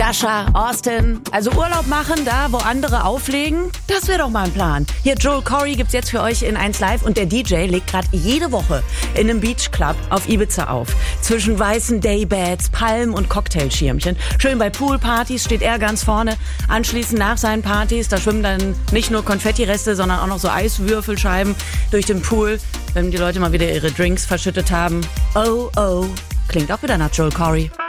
Sascha, Austin, also Urlaub machen da, wo andere auflegen, das wäre doch mal ein Plan. Hier, Joel Corry gibt's jetzt für euch in 1 Live und der DJ legt gerade jede Woche in einem Beachclub auf Ibiza auf. Zwischen weißen Daybeds, Palmen und Cocktailschirmchen. Schön bei Poolpartys steht er ganz vorne. Anschließend nach seinen Partys, da schwimmen dann nicht nur Konfettireste, sondern auch noch so Eiswürfelscheiben durch den Pool, wenn die Leute mal wieder ihre Drinks verschüttet haben. Oh, oh, klingt auch wieder nach Joel Corry.